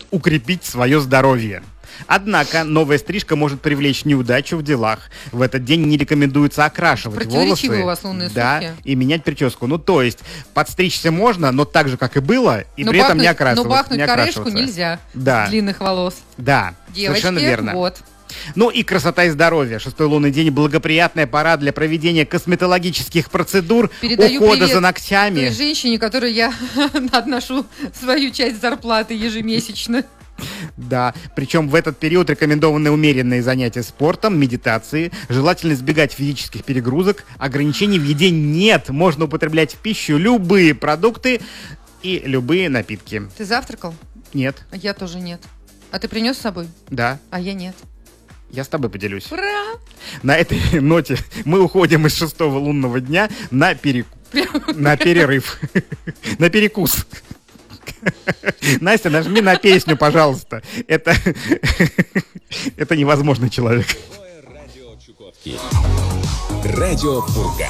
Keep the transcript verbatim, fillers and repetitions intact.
укрепить свое здоровье. Однако новая стрижка может привлечь неудачу в делах. В этот день не рекомендуется окрашивать волосы, у вас лунные да, сутки. и менять прическу. Ну, то есть, подстричься можно, но так же, как и было, и но при бахнуть, этом не окрашиваться. Но бахнуть не корешку нельзя да. с длинных волос. Да, девочки, совершенно верно. Вот. Ну и красота и здоровье. Шестой лунный день — благоприятная пора для проведения косметологических процедур, Передаю ухода привет за ногтями. той женщине, которой я отношу свою часть зарплаты ежемесячно. Да, причем в этот период рекомендованы умеренные занятия спортом, медитации, желательно избегать физических перегрузок, ограничений в еде нет, можно употреблять в пищу любые продукты и любые напитки. Ты завтракал? Нет. А я тоже нет. А ты принес с собой? Да. А я нет. Я с тобой поделюсь. Ура! На этой ноте мы уходим из шестого лунного дня на, перек... на перерыв, на перекус. Настя, нажми на песню, пожалуйста. Это, это невозможный человек. Радио Фурган.